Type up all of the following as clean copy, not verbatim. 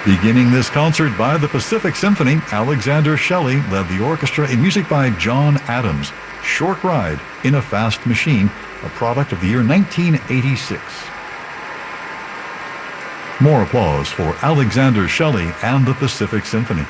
Beginning this concert by the Pacific Symphony, Alexander Shelley led the orchestra in music by John Adams, Short Ride in a Fast Machine, a product of the year 1986. More applause for Alexander Shelley and the Pacific Symphony.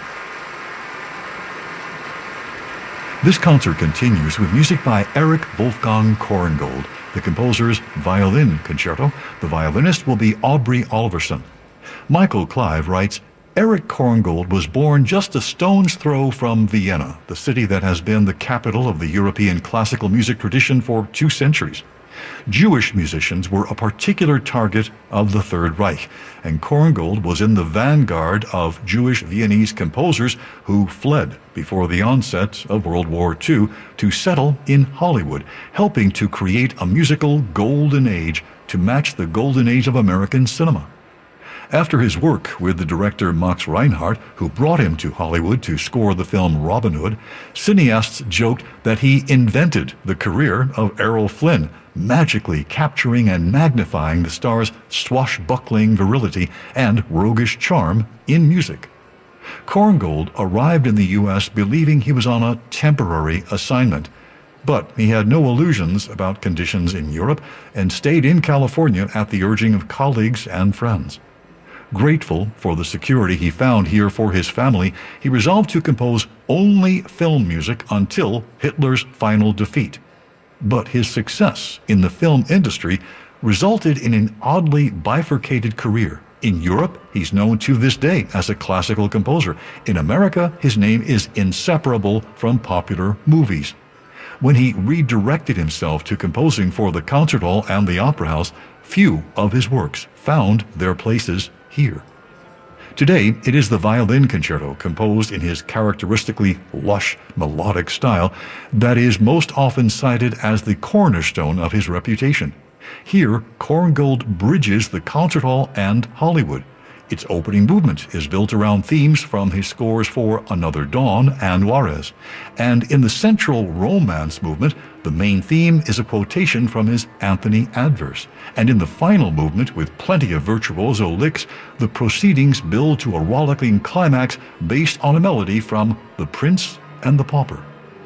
This concert continues with music by Erich Wolfgang Korngold, the composer's Violin Concerto. The violinist will be Aubrey Oliverson. Michael Clive writes, Erich Korngold was born just a stone's throw from Vienna, the city that has been the capital of the European classical music tradition for 2 centuries. Jewish musicians were a particular target of the Third Reich, and Korngold was in the vanguard of Jewish Viennese composers who fled before the onset of World War II to settle in Hollywood, helping to create a musical golden age to match the golden age of American cinema. After his work with the director Max Reinhardt, who brought him to Hollywood to score the film Robin Hood, cineasts joked that he invented the career of Errol Flynn, magically capturing and magnifying the star's swashbuckling virility and roguish charm in music. Korngold arrived in the U.S. believing he was on a temporary assignment, but he had no illusions about conditions in Europe and stayed in California at the urging of colleagues and friends. Grateful for the security he found here for his family, he resolved to compose only film music until Hitler's final defeat. But his success in the film industry resulted in an oddly bifurcated career. In Europe, he's known to this day as a classical composer. In America, his name is inseparable from popular movies. When he redirected himself to composing for the concert hall and the opera house, few of his works found their places here. Today, it is the Violin Concerto, composed in his characteristically lush, melodic style, that is most often cited as the cornerstone of his reputation. Here, Korngold bridges the concert hall and Hollywood. Its opening movement is built around themes from his scores for Another Dawn and Juarez. And in the central romance movement, the main theme is a quotation from his Anthony Adverse. And in the final movement, with plenty of virtuoso licks, the proceedings build to a rollicking climax based on a melody from The Prince and the Pauper.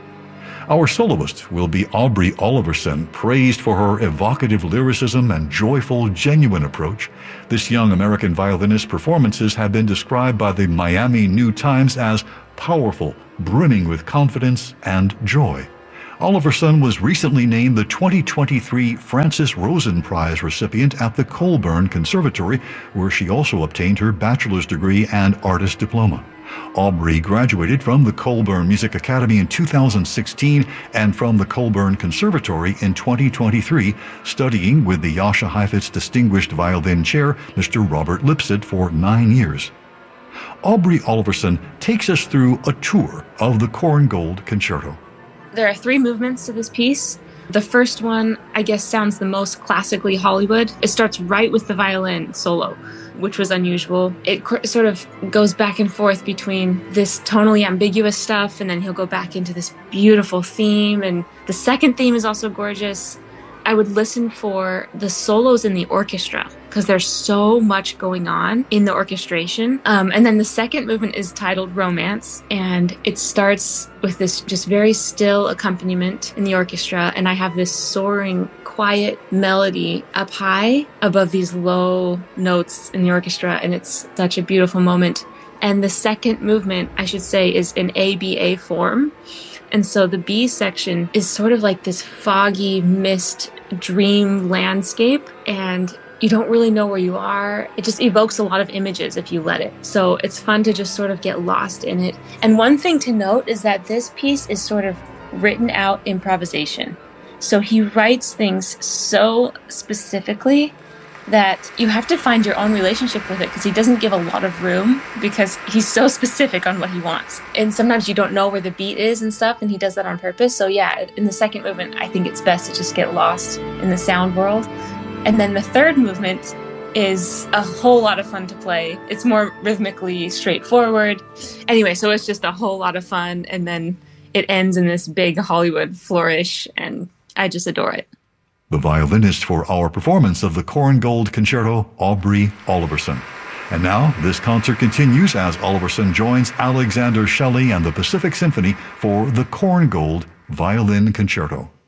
Our soloist will be Aubrey Oliverson, praised for her evocative lyricism and joyful, genuine approach. This young American violinist's performances have been described by the Miami New Times as powerful, brimming with confidence and joy. Oliverson was recently named the 2023 Francis Rosen Prize recipient at the Colburn Conservatory, where she also obtained her bachelor's degree and artist diploma. Aubrey graduated from the Colburn Music Academy in 2016 and from the Colburn Conservatory in 2023, studying with the Jascha Heifetz Distinguished Violin Chair, Mr. Robert Lipset, for 9 years. Aubrey Oliverson takes us through a tour of the Korngold Concerto. There are 3 movements to this piece. The first one, I guess, sounds the most classically Hollywood. It starts right with the violin solo, which was unusual. It sort of goes back and forth between this tonally ambiguous stuff, and then he'll go back into this beautiful theme. And the second theme is also gorgeous. I would listen for the solos in the orchestra because there's so much going on in the orchestration. And then the second movement is titled Romance, and it starts with this just very still accompaniment in the orchestra, and I have this soaring, quiet melody up high above these low notes in the orchestra, and it's such a beautiful moment. And the second movement, I should say, is in ABA form. And so the B section is sort of like this foggy mist dream landscape, and you don't really know where you are. It just evokes a lot of images if you let it. So it's fun to just sort of get lost in it. And one thing to note is that this piece is sort of written out improvisation. So he writes things so specifically that you have to find your own relationship with it, because he doesn't give a lot of room because he's so specific on what he wants. And sometimes you don't know where the beat is and stuff, and he does that on purpose. So yeah, in the second movement, I think it's best to just get lost in the sound world. And then the third movement is a whole lot of fun to play. It's more rhythmically straightforward. Anyway, so it's just a whole lot of fun, and then it ends in this big Hollywood flourish, and I just adore it. The violinist for our performance of the Korngold Concerto, Aubrey Oliverson. And now, this concert continues as Oliverson joins Alexander Shelley and the Pacific Symphony for the Korngold Violin Concerto.